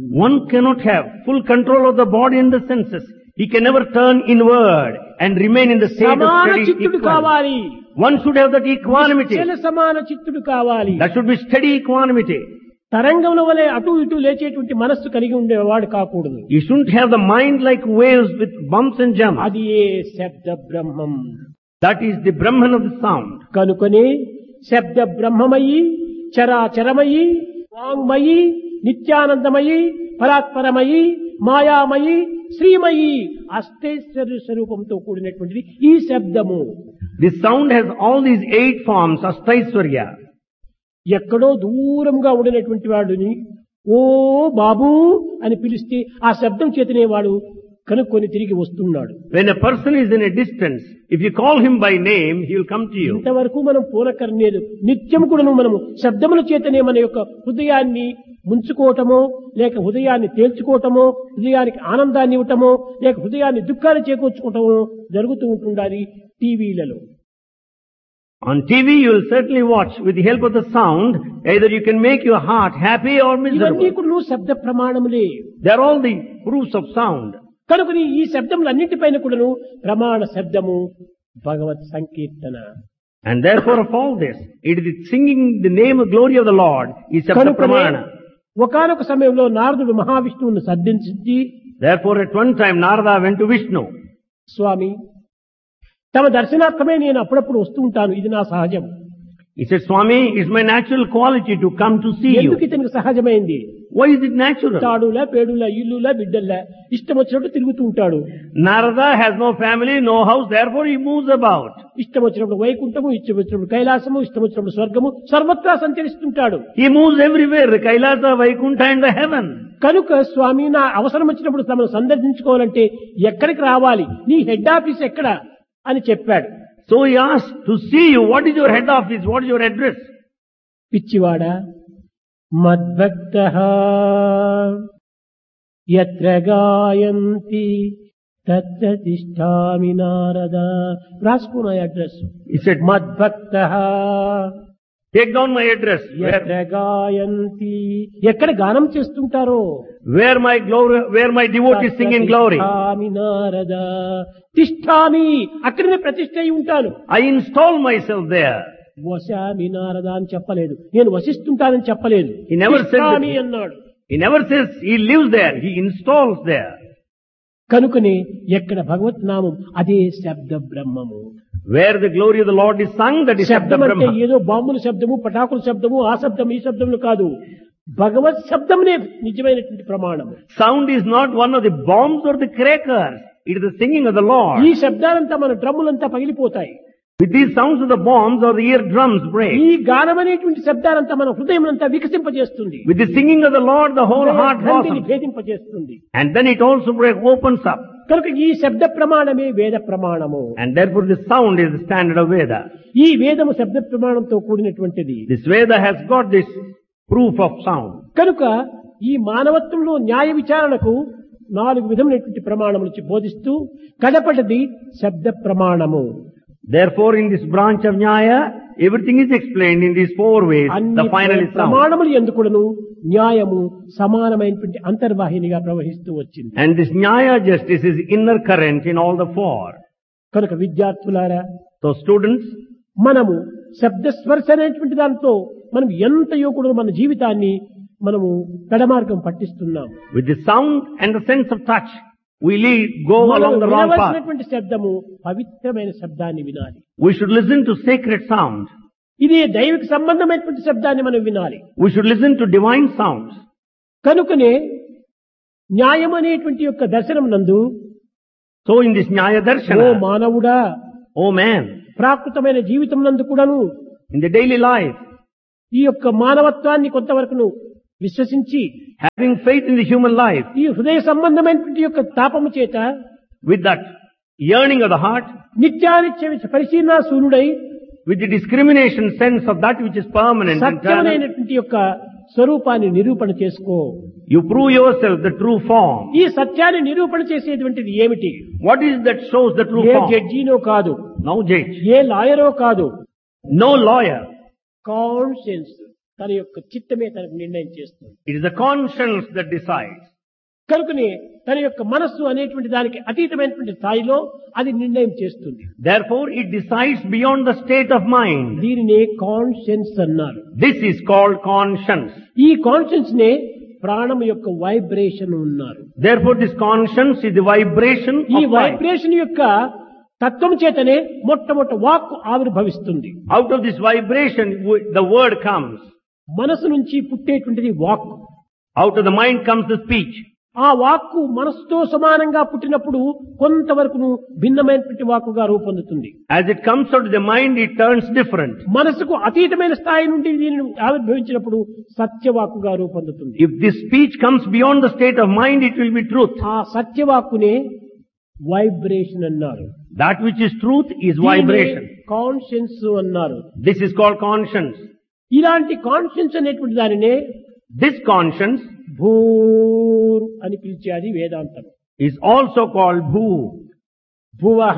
One cannot have full control of the body and the senses. He can never turn inward and remain in the state of సమాన steady చిత్తుడు equanimity. కావాలి. One should have that equanimity. నిశ్చల సమాన చిత్తుడు కావాలి. That should be steady equanimity. తరంగముల వలె అటు ఇటు లేచేటువంటి మనస్సు కలిగి ఉండేవాడు కాకూడదు. You shouldn't have the mind like waves with bumps and jumps. అది ఏ శబ్ద బ్రహ్మం. That is the Brahman of the sound. కనుకనే శబ్ద బ్రహ్మమయి, చరాచరమయి, వాంగ్మయి, నిత్యానందమయి, పరాత్పరమయి, మాయామయి, శ్రీమయి, అష్టైశ్వర్య స్వరూపంతో కూడినటువంటిది ఈ శబ్దము. This sound has all these 8 forms, Ashtaishwarya. ఎక్కడో దూరంగా ఉండినటువంటి వాడిని ఓ బాబూ అని పిలిస్తే ఆ శబ్దం చేతనే వాడు కనుక్కొని తిరిగి వస్తున్నాడు. When a person is in a distance, if you call him by name, he will come to you. ఇంతవరకు మనం పూనకర్లేదు. నిత్యం కూడా మనము శబ్దముల చేతనే మన యొక్క హృదయాన్ని ముంచుకోవటమో, లేక హృదయాన్ని తేల్చుకోవటమో, హృదయానికి ఆనందాన్ని ఇవ్వటమో, లేక హృదయాన్ని దుఃఖాన్ని చేకూర్చుకోవటమో జరుగుతూ ఉంటుండాలి టీవీలలో. On TV, you will certainly watch with the help of the sound. Either you can make your heart happy or ఇవన్నీ miserable. కూడా శబ్ద ప్రమాణములే. They are all the proofs of sound. కనుక ఈ శబ్దములన్నింటిపైన కూడాను ప్రమాణ శబ్దము భగవత్ సంకీర్తన. And therefore of all this, it is the singing the name of glory of the Lord is Sabda Pramana. ఒకానొక సమయంలో నారదుడు మహావిష్ణువును సంధించి, Therefore at one time Narada went to Vishnu. స్వామి, తమ దర్శనార్థమే నేను అప్పుడప్పుడు వస్తూ ఉంటాను, ఇది నా సహజం. He said, Swami, it's my natural quality to come to see ఎందుకు you. ఇతనికి సహజమైంది? Why is it natural? తాడులా, పేడులా, ఇల్లులా, బిడ్డల్లా ఇష్టం వచ్చినప్పుడు తిరుగుతూ ఉంటాడు. Narada has no family, no house, therefore he moves about. ఇష్టం వచ్చినప్పుడు వైకుంఠము, ఇష్టం వచ్చినప్పుడు కైలాసము, ఇష్టం వచ్చినప్పుడు స్వర్గము, సర్వత్రా సంచరిస్తుంటాడు. He moves everywhere, the Kailasa, Vaikuntha and the heaven. కనుక స్వామి, నా అవసరం వచ్చినప్పుడు తమను సందర్శించుకోవాలంటే ఎక్కడికి రావాలి, నీ హెడ్ ఆఫీస్ ఎక్కడ అని చెప్పాడు. So he asked to see you, what is your head office, what is your address? పిచ్చివాడా, మద్భక్తః యత్ర గాయంతి తత్ర తిష్ఠామి నారద. రాసుకున్న address. He said, మద్భక్తః take down my address, యత్ర గాయంతి, ఎక్కడ గానం చేస్తుంటారో, where my devotees sing in glory. తిష్ఠామి Narada. తిష్ఠామి, అక్కడనే ప్రతిష్ఠ అయి ఉంటాను. I install myself there. వశామి Narada అని చెప్పలేదు, నేను వసిస్తుంటానని చెప్పలేదు. He never said తిష్ఠామి that. అన్నాడు. He never says he lives there, he installs there. కనుకనే ఎక్కడ భగవత్ నామం అదే శబ్ద బ్రహ్మము. Where the glory of the Lord is sung, that is Sabda శబ్దం అంటే Brahma. ఏదో బాంబుల శబ్దము, పటాకుల శబ్దము, ఆ శబ్దం ఈ శబ్దములు కాదు. భగవత్ శబ్దమునే నిజమైనటువంటి ప్రమాణము. Sound is not one of the bombs or the crackers. It is the singing of the Lord. ఈ శబ్దాలంతా మన డ్రమ్ములంతా పగిలిపోతాయి. With these sounds of the bombs or the eardrums break. ఈ గానం అనేటువంటి శబ్దాలంతా మన హృదయములంతా వికసింపజేస్తుంది. With the singing of the Lord, the whole heart గ్రంథిని blossoms. భేదింపజేస్తుంది. And then it also opens up. కనుక ఈ శబ్ద ప్రమాణమే వేద ప్రమాణము. And therefore the sound is the standard of Veda. ఈ వేదము శబ్ద ప్రమాణంతో కూడినటువంటిది. This Veda has got this proof of sound. కనుక ఈ మానవత్వంలో న్యాయ విచారణకు 4 విధములైనటువంటి ప్రమాణములు బోధిస్తూ కడపటిది శబ్ద ప్రమాణము. Therefore in this branch of Nyaya, everything is explained in these 4 ways. అన్ని The final is sound. ప్రమాణములు ఎందుకును న్యాయము సమానమైనటువంటి అంతర్వాహినిగా ప్రవహిస్తూ వచ్చింది. And this Nyaya justice is inner current in all the 4. కనుక విద్యార్థులారా, So students, మనము శబ్దస్పర్శ అనేటువంటి దాంతో మనం ఎంతయో కూడా మన జీవితాన్ని మనము పెడమార్గం పట్టిస్తున్నాం. with the sound and the sense of touch, we go along the wrong path. వినవలసినటువంటి శబ్దము పవిత్రమైన శబ్దాన్ని వినాలి. We should listen to sacred sound. ఇది దైవిక సంబంధమైనటువంటి శబ్దాన్ని మనం వినాలి. We should listen to divine sounds. కనుకనే న్యాయం అనేటువంటి యొక్క దర్శనం నందు, So in this Nyaya oh Darshana, మానవుడా, oh man, ప్రాకృతమైన జీవితం నందు కూడాను in the daily life, ఈ యొక్క మానవత్వాన్ని కొంతవరకును విశ్వసించి having faith in the human life, ఈ హృదయ సంబంధమైనటువంటి యొక్క తాపము చేత with that yearning of the heart, నిత్యానిత్య పరిశీలనా శూన్యుడై with the discrimination sense of that which is permanent and eternal, సత్యమైనటువంటి యొక్క స్వరూపాన్ని నిరూపణ చేసుకో. you prove yourself the true form. ఈ సత్యాన్ని నిరూపణ చేసేటువంటిది ఏమిటి? What is that shows the true A form? జడ్జినో కాదు, No judge, ఏ లాయరో కాదు, no lawyer. కాన్షియన్స్. తన యొక్క చిత్తమే తనకు నిర్ణయం చేస్తుంది. It is the conscience that decides. కనుకనే తన యొక్క మనస్సు అనేటువంటి దానికి అతీతమైనటువంటి స్థాయిలో అది నిర్ణయం చేస్తుంది. Therefore, it decides beyond the state of mind. దీనినే కాన్షియన్స్ అన్నారు. This is called conscience. ఈ కాన్షియన్స్ నే ప్రాణం యొక్క వైబ్రేషన్ ఉన్నారు. Therefore, this conscience is the vibration ఈ of life. వైబ్రేషన్ యొక్క తత్వం చేతనే మొట్టమొదటి వాక్కు ఆవిర్భవిస్తుంది. Out of this vibration, the word comes. మనసు నుంచి పుట్టేటువంటిది వాక్కు. Out of the mind comes the speech. ఆ వాక్కు మనసుతో సమానంగా పుట్టినప్పుడు కొంతవరకు భిన్నమైనటువంటి వాక్కుగా రూపొందుతుంది. As it comes out of the mind, it turns different. మనసుకు అతీతమైన స్థాయి నుండి దీనిని ఆవిర్భవించినప్పుడు సత్యవాక్కుగా రూపొందుతుంది. If this speech comes beyond the state of mind, it will be truth. ఆ సత్యవాక్కునే వైబ్రేషన్ అన్నారు. That which is truth is vibration. Conscience అన్నారు. This is called conscience. ఇలాంటి conscience అనేటువంటి దానినే This conscience భూర్ అని పిలిచేది వేదాంతం. is also called bhu. భువః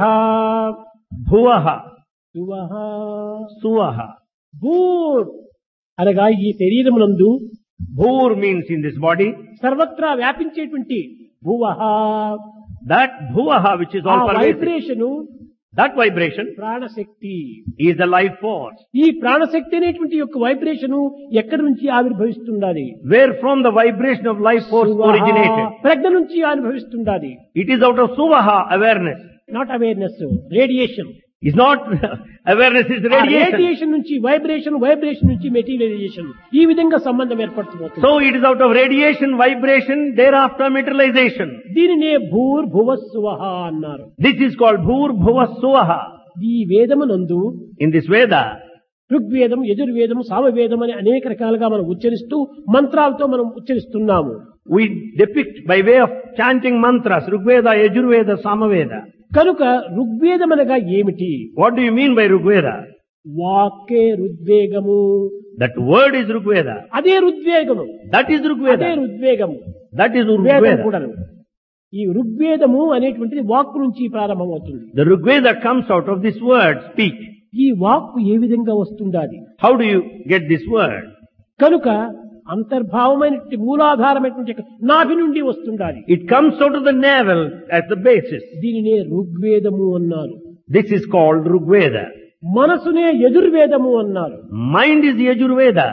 Bhuvaha. శువః Suvaha. భూర్ అనగా ఈ శరీరమునందు Bhur means in this body. సర్వత్రా వ్యాపించేటువంటి భువః That bhuvaha which is ఆ all pervasive. Vibration That vibration ప్రాణశక్తి. is the life force. ఈ ప్రాణశక్తి అనేటువంటి యొక్క వైబ్రేషను ఎక్కడి నుంచి ఆవిర్భవిస్తుండాలి? Where from the vibration of life force originated. ప్రజ్ఞ నుంచి ఆవిర్భవిస్తుండాలి. It is out of suvaha, awareness. Not awareness, radiation. It's not awareness, it's radiation. Radiation నుంచి vibration, vibration నుంచి మెటీరియలైజేషన్, ఈ విధంగా సంబంధం ఏర్పడుతుంది. So it is out of radiation, vibration, thereafter materialization. దీనినే భూర్ భువస్సువః అన్నారు. This is called Bhur Bhuva Suvaha. ఈ వేదమునందు In this Veda, ఋగ్వేదం, యజుర్వేదం, సామవేదం అని అనేక రకాలుగా మనం ఉచ్చరిస్తూ మంత్రాలతో మనం ఉచ్చరిస్తున్నాము. we depict by way of chanting mantras, Rigveda, Yajurveda, Samaveda. కనుక ఋగ్వేదం అనగా ఏమిటి? What do you mean by Rigveda? వాక్కే రుద్వేగము. That word is Rigveda. అదే రుద్వేగము. That is అదే Rigveda. రుద్వేగము. That is Rigvedam Rigveda. కూడాను. ఈ ఋగ్వేదము అనేటువంటిది వాక్కు నుంచి ప్రారంభమవుతుంది. The Rigveda comes out of this word, speech. ఈ వాక్కు ఏ విధంగా వస్తుండాలి? How do you get this word? కనుక అంతర్భావమైనటువంటి మూలాధారమైనటువంటి నాభి నుండి వస్తుండాలి. It comes out of the navel as the basis. దీనినే ఋగ్వేదము అన్నారు. This is called Rigveda. మనసునే యజుర్వేదము అన్నారు. Mind is Yajurveda.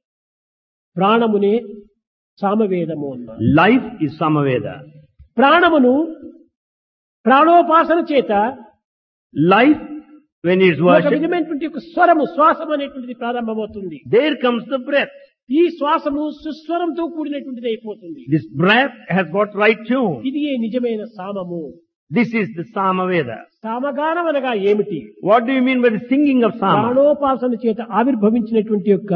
ప్రాణమునే సామవేదము అన్నారు. Life is Samaveda. ప్రాణమును ప్రాణోపాసన చేత Life, when it's ఒక worshipped, విధమైనటువంటి ఒక స్వరము, శ్వాసం అనేటువంటిది ప్రారంభమవుతుంది. there comes the breath. ఈ శ్వాసము సుస్వరంతో కూడినటువంటిది అయిపోతుంది. This breath has got right tune. ఇది ఏ నిజమైన సామము. This is the Samaveda. సామగానం అనగా ఏమిటి? What do you mean by the singing of Sama? ప్రాణోపాసన చేత ఆవిర్భవించినటువంటి యొక్క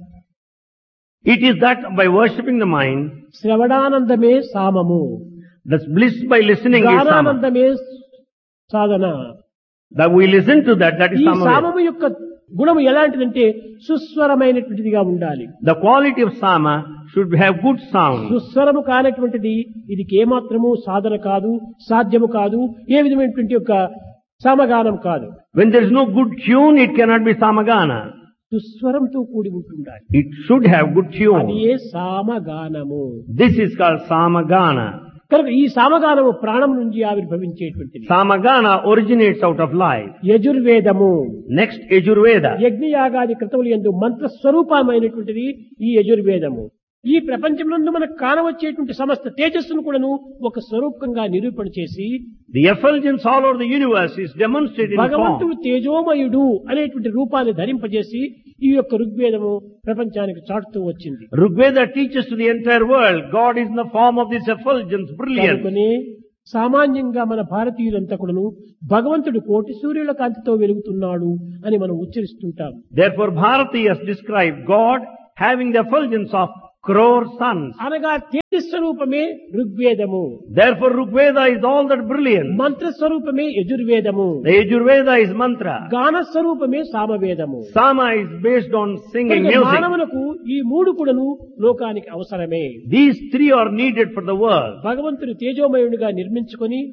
It is that by worshipping the mind, శ్రవణానందమే సామము, that's bliss by listening is Sama. గానానందమే Sadhana. That we listen to that is ఈ Samaveda. సామము యొక్క గుణము ఎలాంటిదంటే సుస్వరమైనటువంటిదిగా ఉండాలి. The quality of Sama should have good sound. సుస్వరము కానటువంటిది ఇది ఏమాత్రము సాధన కాదు, సాధ్యము కాదు, ఏ విధమైనటువంటి యొక్క సమగానం కాదు. When there is no good tune, it cannot be Samagana. సుస్వరంతో కూడి ఉంటుండాలి. It should have good అది tune. A సామగానము. This is called Samagana. కనుక ఈ సామగానము ప్రాణం నుంచి ఆవిర్భవించేటువంటిది. Samagana originates out of life. యజుర్వేదము. Next, Yajurveda. యజ్ఞయాగాది క్రతువులు యందు మంత్ర స్వరూపమైనటువంటిది ఈ యజుర్వేదము. ఈ ప్రపంచంలో మనకు కానవచ్చేటువంటి సమస్త తేజస్సును కూడాను ఒక స్వరూపంగా నిరూపణ చేసి The effulgence all over the universe is demonstrated in భగవంతుడు form. తేజోమయుడు అనేటువంటి రూపాన్ని ధరింపజేసి ఈ యొక్క ఋగ్వేదము ప్రపంచానికి చాటుతూ వచ్చింది. Rigveda teaches to the entire world, God is in the form of this effulgence, brilliance. కనుకనే సామాన్యంగా మన భారతీయులంతా కూడాను భగవంతుడు కోటి సూర్యుల కాంతితో వెలుగుతున్నాడు అని మనం ఉచ్చరిస్తుంటాం. Therefore, Bharatiyas describe God having the effulgence of crore suns. అనగా తేజస్వరూపమే ఋగ్వేదము, Therefore, Rigveda is all that brilliant. మంత్ర స్వరూపమే యజుర్వేదము, The Yajurveda is mantra. గాన స్వరూపమే సామవేదము. Sama is based on singing కనుక music. మానవులకు ఈ మూడు కూడాను లోకానికి అవసరమే. These three are needed for the world. భగవంతుని తేజోమయునిగా నిర్మించుకొని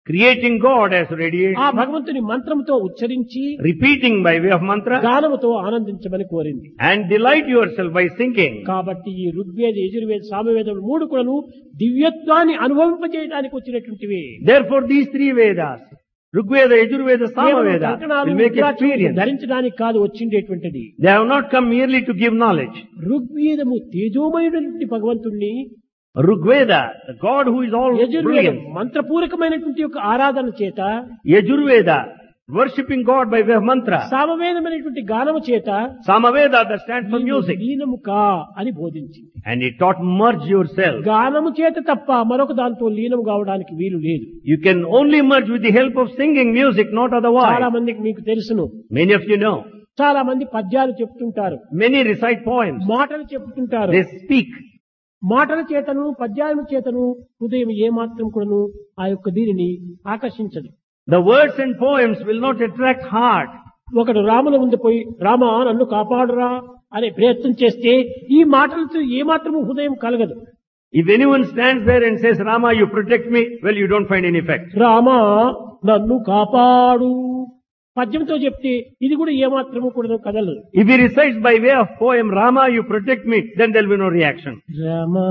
creating God as ఆ radiation, భగవంతుని మంత్రంతో ఉచ్చరించి repeating by way of mantra, గానముతో ఆనందించమని కోరింది. and delight yourself by singing. కాబట్టి ఈ ఋగ్వేద, యజుర్వేద, సామవేదములు మూడు కూడాను దివ్యత్వాన్ని అనుభవింపజేయడానికి వచ్చినటువంటివి. Therefore these three Vedas, Rigveda, Yajurveda, కేవలం Samaveda, కంకణాలు, will make రుద్రాక్షలు experience. ధరించడానికి కాదు వచ్చిండేటువంటిది. They have not come merely to give knowledge. ఋగ్వేదము తేజోమయుడైనటువంటి భగవంతుణ్ణి, Rigveda, the God who is all యజుర్వేదం brilliant. మంత్రపూర్వకమైనటువంటి యొక్క ఆరాధన చేత, Yajurveda, worshipping God by way of mantra. సామవేదమైనటువంటి గానము చేత Samaveda, that stands for music. లీనము కా అని బోధించింది. And it taught merge yourself. గానము చేత తప్ప మరొక దాంతో లీనం కావడానికి వీలు లేదు. You can only merge with the help of singing music, not చాలా otherwise. మందికి మీకు తెలుసును, Many of you know. చాలా మంది పద్యాలు చెప్తుంటారు, Many recite poems. మాటలు చెప్తుంటారు. They speak. మాటల చేతను పద్యాల చేతను హృదయం ఏమాత్రం కూడాను ఆ యొక్క దీనిని ఆకర్షించదు. The words and poems will not attract heart. ఒకడు రాముల ముందు పోయి రామా నన్ను కాపాడురా అనే ప్రయత్నం చేస్తే ఈ మాటలతో ఏమాత్రము హృదయం కలగదు. If anyone stands there and says, Rama, you protect me, well, you don't find any effect. Rama నన్ను కాపాడు పద్యంతో చెప్తే ఇది కూడా ఏమాత్రము కూడా కదలదు. If he recites by way of poem, Rama, you protect me, then there will be no reaction. Rama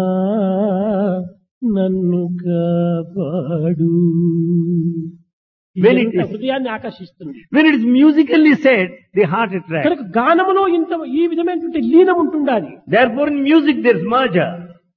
నన్ను కాపాడు When it is- హృదయాన్ని ఆకర్షిస్తుంది. When it is musically said, the heart attracts. కనుక గానములో ఇంత ఈ విధమైనటువంటి లీనం ఉంటుండాలి. Therefore in music there is merger.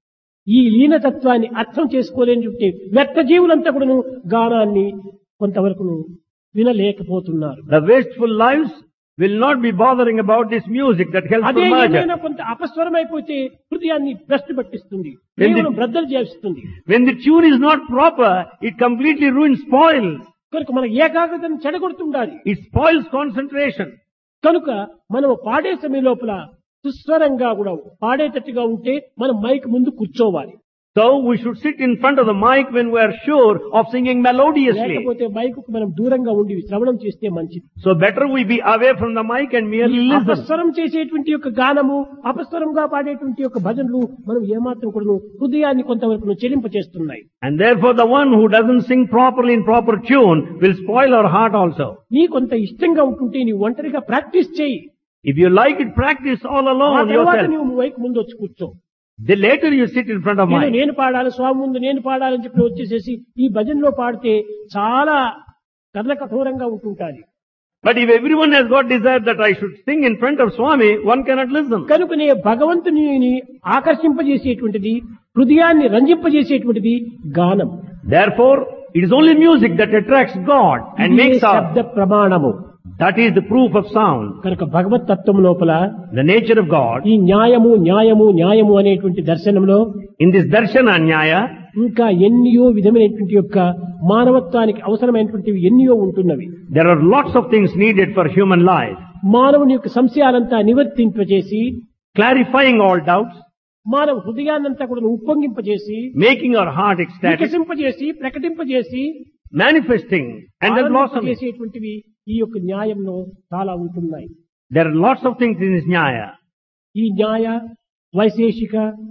ఈ లీనతత్వాన్ని అర్థం చేసుకోలేని వ్యర్థ జీవులంతా కూడాను గానాన్ని కొంతవరకు వినలేకపోతున్నారు. The wasteful lives will not be bothering about this music that helps అదే for merger. ఏమైనా కొంత అపస్వరమైపోతే హృదయాన్ని భ్రష్టు పట్టిస్తుంది, When the- కేవలం బ్రద్దలు చేస్తుంది. When the tune is not proper, it completely ruins, spoils. కనుక మన ఏకాగ్రతను చెడగొడుతుండాలి. It spoils concentration. కనుక మనం పాడే సమయం లోపల సుస్వరంగా కూడా పాడేటట్టుగా ఉంటే మనం మైక్ ముందు కూర్చోవాలి. So we should sit in front of the mic when we are sure of singing melodiously. లేకపోతే మైక్ మనం దూరంగా ఉండి శ్రవణం చేస్తే మంచిది. So better we be away from the mic and merely listen. అపస్వరం చేసేటువంటి యొక్క గానము, అపస్వరంగా పాడేటువంటి యొక్క భజనలు మనం ఏమాత్రం కూడా హృదయాన్ని కొంతవరకు చెలింప చేస్తున్నాయి. And therefore the one who doesn't sing properly in proper tune will spoil our heart also. నీ కొంత ఇష్టంగా ఉంటుంటే నీ ఒంటరిగా ప్రాక్టీస్ చేయి. If you like it, practice all ఆ alone తర్వాత yourself. నువ్వు మైక్ ముందు వచ్చి కూర్చో. The later you sit in front of mic. నేను పాడాలి, స్వామి ముందు నేను పాడాలని చెప్పి వచ్చేసేసి ఈ భజనలో పాడితే చాలా కర్ణ కఠోరంగా ఉంటుంటాది. But if everyone has got desire that I should sing in front of Swami, one cannot listen. కనుకనే భగవంతుని ఆకర్షింపజేసేటువంటిది, హృదయాన్ని రంజింపజేసేటువంటిది గానం. Therefore, it is only music that attracts God and ఇదే makes శబ్ద our, ప్రమాణము. that is the proof of sound. కనుక భగవత్ తత్వం లోపల The nature of God, ఈ న్యాయము న్యాయము న్యాయము అనేటువంటి దర్శనంలో in this darshana nyaya, ఇంకా ఎన్నో విధమైనటువంటి యొక్క మానవత్వానికి అవసరమైనటువంటివి ఎన్నో ఉంటున్నవి. there are lots of things needed for human life. మానవుని యొక్క సంశయాలంతా నివర్తింపజేసి, Clarifying all doubts, మానవ హృదయాన్నంతా కూడా ఉప్పొంగింపజేసి, making our heart ecstatic, వికసింపజేసి, ప్రకటింపజేసి, manifesting and then blossoming. చేసేటువంటివి ఈ యొక్క న్యాయంలో చాలా ఉంటున్నాయి. There are lots of things in this nyaya. ఈ న్యాయ, వైశేషిక,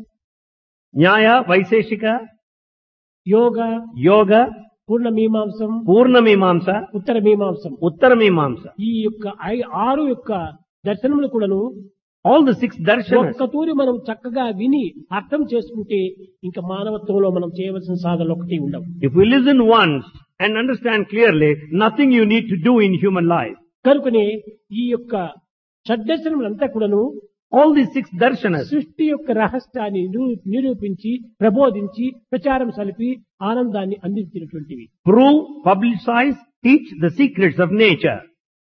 Nyaya, Vaiseshika, యోగ, Yoga, పూర్ణ మీమాంసం, Purna Mimamsa, ఉత్తర మీమాంసం, Uttara Mimamsa. ఈ యొక్క 6 యొక్క దర్శనములు కూడాను All the 6 darshanas. ఒక్కతూరి మనం చక్కగా విని అర్థం చేసుకుంటే ఇంకా మానవత్వంలో మనం చేయవలసిన సాధనలు ఒకటి ఉండవు. If we listen once and understand clearly, nothing you need to do in human life. కనుకనే ఈ యొక్క షడ్దర్శనములంతా కూడాను All these 6 darshanas సృష్టి యొక్క రహస్యాన్ని నిరూపించి, ప్రబోధించి, ప్రచారం సలిపి ఆనందాన్ని అందించినటువంటివి. prove, publicize, teach the secrets of nature.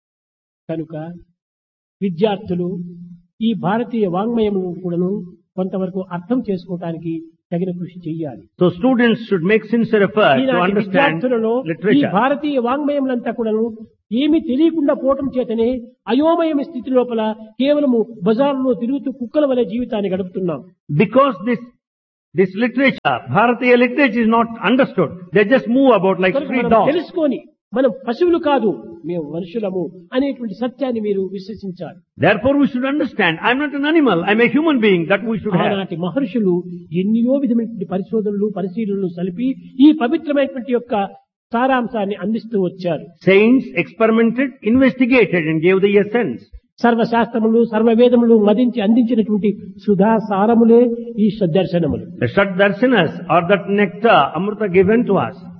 కనుక విద్యార్థులు ఈ భారతీయ వాంగ్మయమును కూడాను కొంతవరకు అర్థం చేసుకోవటానికి తగిన కృషి చేయాలి. So students should make sincere effort to ఈనాటి understand విద్యార్థులలో ఈ literature. భారతీయ వాంగ్మయములంతా కూడాను ఏమీ తెలియకుండా పోవటం చేతనే అయోమయ స్థితి లోపల కేవలము బజార్లో తిరుగుతూ కుక్కల వలె జీవితాన్ని గడుపుతున్నాం. Because this literature, Bharatiya literature is not understood. They just move about like కనుక street మనం dogs. తెలుసుకొని మనం పశువులు కాదు, మేము మనుషులము అనేటువంటి సత్యాన్ని మీరు విశ్వసించాలి. Therefore we should understand, I'm not an animal, I'm a human being, that we should have. ఆనాటి మహర్షులు ఎన్నో విధమైనటువంటి పరిశోధనలు, పరిశీలనలు సలిపి ఈ పవిత్రమైనటువంటి యొక్క సారాంశాన్ని అందిస్తూ వచ్చారు. Saints experimented, investigated and gave the essence. సర్వశాస్త్రములు సర్వవేదములు మదించి అందించినటువంటి సుధా సారములే ఈ సద్దర్శనములు. The Shad Darshanas are that nectar, Amrita given to us.